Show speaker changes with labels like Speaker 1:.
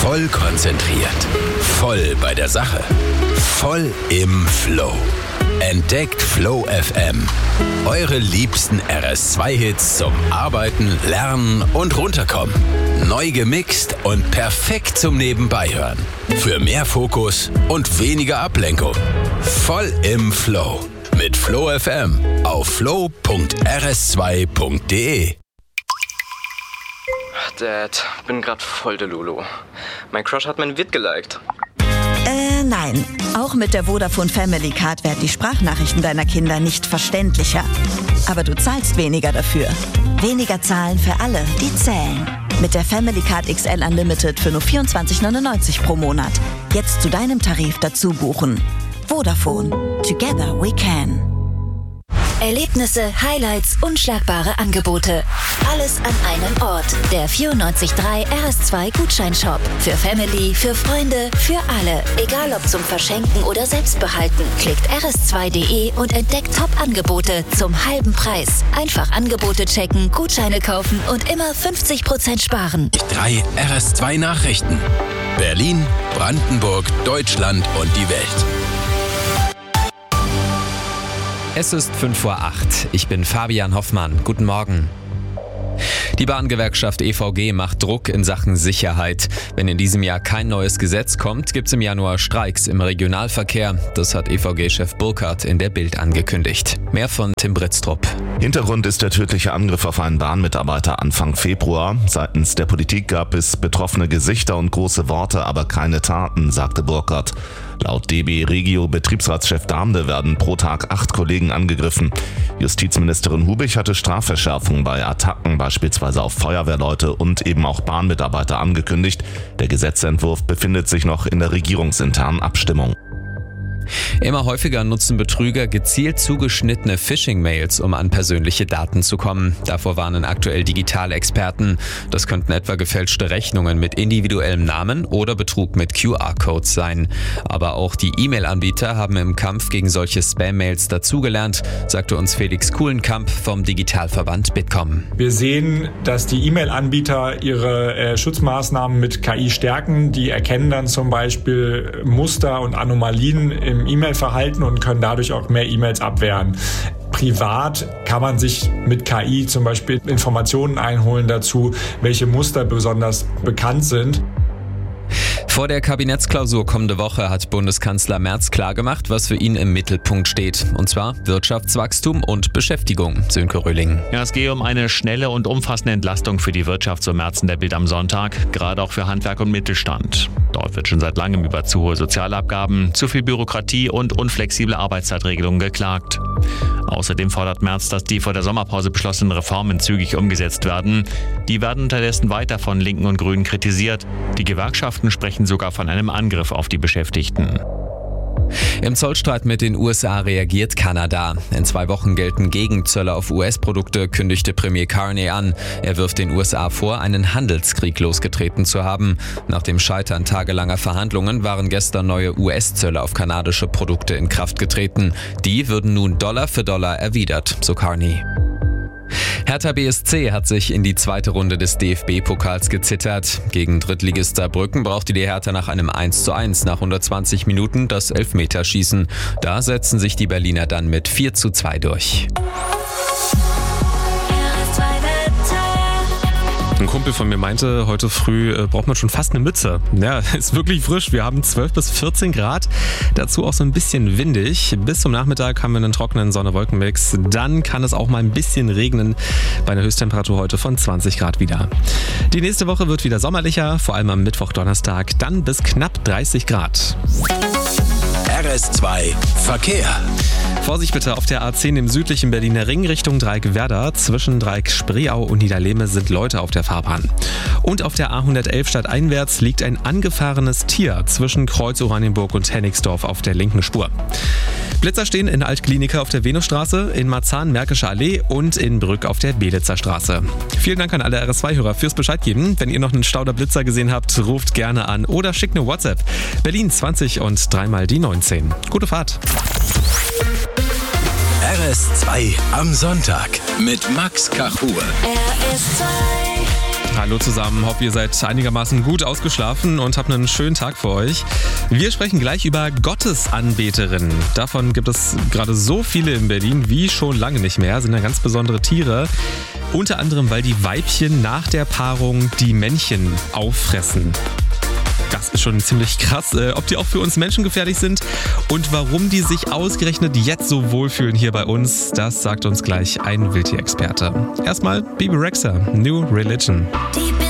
Speaker 1: Voll konzentriert. Voll bei der Sache. Voll im Flow. Entdeckt Flow FM. Eure liebsten RS2-Hits zum Arbeiten, Lernen und Runterkommen. Neu gemixt und perfekt zum Nebenbeihören. Für mehr Fokus und weniger Ablenkung. Voll im Flow. Mit Flow FM auf flow.rs2.de.
Speaker 2: Dad, bin grad voll der Lulu. Mein Crush hat mein Vid geliked.
Speaker 3: Nein. Auch mit der Vodafone Family Card werden die Sprachnachrichten deiner Kinder nicht verständlicher. Aber du zahlst weniger dafür. Weniger zahlen für alle, die zählen. Mit der Family Card XL Unlimited für nur 24,99 pro Monat. Jetzt zu deinem Tarif dazu buchen. Vodafone. Together we can.
Speaker 4: Erlebnisse, Highlights, unschlagbare Angebote. Alles an einem Ort. Der 94.3 RS2 Gutscheinshop. Für Family, für Freunde, für alle. Egal ob zum Verschenken oder Selbstbehalten. Klickt rs2.de und entdeckt Top-Angebote zum halben Preis. Einfach Angebote checken, Gutscheine kaufen und immer 50% sparen.
Speaker 1: 3 RS2 Nachrichten. Berlin, Brandenburg, Deutschland und die Welt.
Speaker 5: Es ist 5:08 Uhr. Ich bin Fabian Hoffmann. Guten Morgen. Die Bahngewerkschaft EVG macht Druck in Sachen Sicherheit. Wenn in diesem Jahr kein neues Gesetz kommt, gibt es im Januar Streiks im Regionalverkehr. Das hat EVG-Chef Burkhardt in der Bild angekündigt. Mehr von Tim Britztrup.
Speaker 6: Hintergrund ist der tödliche Angriff auf einen Bahnmitarbeiter Anfang Februar. Seitens der Politik gab es betroffene Gesichter und große Worte, aber keine Taten, sagte Burkhardt. Laut DB Regio Betriebsratschef Damde werden pro Tag 8 Kollegen angegriffen. Justizministerin Hubich hatte Strafverschärfungen bei Attacken, beispielsweise auf Feuerwehrleute und eben auch Bahnmitarbeiter angekündigt. Der Gesetzentwurf befindet sich noch in der regierungsinternen Abstimmung.
Speaker 5: Immer häufiger nutzen Betrüger gezielt zugeschnittene Phishing-Mails, um an persönliche Daten zu kommen. Davor warnen aktuell Digitalexperten. Das könnten etwa gefälschte Rechnungen mit individuellem Namen oder Betrug mit QR-Codes sein. Aber auch die E-Mail-Anbieter haben im Kampf gegen solche Spam-Mails dazugelernt, sagte uns Felix Kuhlenkamp vom Digitalverband Bitkom.
Speaker 7: Wir sehen, dass die E-Mail-Anbieter ihre Schutzmaßnahmen mit KI stärken. Die erkennen dann zum Beispiel Muster und Anomalien im E-Mail-Verhalten und können dadurch auch mehr E-Mails abwehren. Privat kann man sich mit KI zum Beispiel Informationen einholen dazu, welche Muster besonders bekannt sind.
Speaker 5: Vor der Kabinettsklausur kommende Woche hat Bundeskanzler Merz klargemacht, was für ihn im Mittelpunkt steht. Und zwar Wirtschaftswachstum und Beschäftigung. Sönke Röhling.
Speaker 8: Ja, es gehe um eine schnelle und umfassende Entlastung für die Wirtschaft, so Merz in der Bild am Sonntag, gerade auch für Handwerk und Mittelstand. Dort wird schon seit langem über zu hohe Sozialabgaben, zu viel Bürokratie und unflexible Arbeitszeitregelungen geklagt. Außerdem fordert Merz, dass die vor der Sommerpause beschlossenen Reformen zügig umgesetzt werden. Die werden unterdessen weiter von Linken und Grünen kritisiert. Die Gewerkschaften sprechen sogar von einem Angriff auf die Beschäftigten.
Speaker 5: Im Zollstreit mit den USA reagiert Kanada. In 2 Wochen gelten Gegenzölle auf US-Produkte, kündigte Premier Carney an. Er wirft den USA vor, einen Handelskrieg losgetreten zu haben. Nach dem Scheitern tagelanger Verhandlungen waren gestern neue US-Zölle auf kanadische Produkte in Kraft getreten. Die würden nun Dollar für Dollar erwidert, so Carney. Hertha BSC hat sich in die 2. Runde des DFB-Pokals gezittert. Gegen Drittligist Saarbrücken brauchte die Hertha nach einem 1:1 nach 120 Minuten das Elfmeterschießen. Da setzen sich die Berliner dann mit 4:2 durch.
Speaker 9: Ein Kumpel von mir meinte, heute früh braucht man schon fast eine Mütze. Ja, ist wirklich frisch. Wir haben 12 bis 14 Grad. Dazu auch so ein bisschen windig. Bis zum Nachmittag haben wir einen trockenen Sonne-Wolken-Mix. Dann kann es auch mal ein bisschen regnen. Bei einer Höchsttemperatur heute von 20 Grad wieder. Die nächste Woche wird wieder sommerlicher, vor allem am Mittwoch, Donnerstag. Dann bis knapp 30 Grad.
Speaker 1: RS2 Verkehr.
Speaker 5: Vorsicht bitte auf der A10 im südlichen Berliner Ring Richtung Dreieck-Werder. Zwischen Dreieck-Spreeau und Niederlehme sind Leute auf der Fahrbahn. Und auf der A111 stadteinwärts liegt ein angefahrenes Tier zwischen Kreuz Oranienburg und Hennigsdorf auf der linken Spur. Blitzer stehen in Altklinike auf der Venusstraße, in Marzahn Märkische Allee und in Brück auf der Belitzer Straße. Vielen Dank an alle RS2-Hörer fürs Bescheid geben. Wenn ihr noch einen Stauder Blitzer gesehen habt, ruft gerne an oder schickt eine WhatsApp. Berlin 20 und dreimal die 19. Gute Fahrt.
Speaker 1: RS2 am Sonntag mit Max Kachur.
Speaker 4: RS2
Speaker 9: Hallo zusammen, hoffe ihr seid einigermaßen gut ausgeschlafen und habt einen schönen Tag für euch. Wir sprechen gleich über Gottesanbeterinnen. Davon gibt es gerade so viele in Berlin wie schon lange nicht mehr, sind ja ganz besondere Tiere. Unter anderem, weil die Weibchen nach der Paarung die Männchen auffressen. Das ist schon ziemlich krass, ob die auch für uns Menschen gefährlich sind und warum die sich ausgerechnet jetzt so wohlfühlen hier bei uns, das sagt uns gleich ein Wildtier-Experte. Erstmal Bebe Rexha, New Religion.